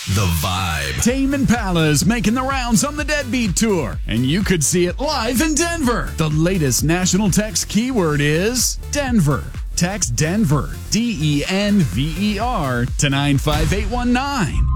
The Vibe. Tame Impala is making the rounds on the Deadbeat Tour, and you could see it live in Denver. The latest national text keyword is Denver. Text Denver, DENVER, to 95819.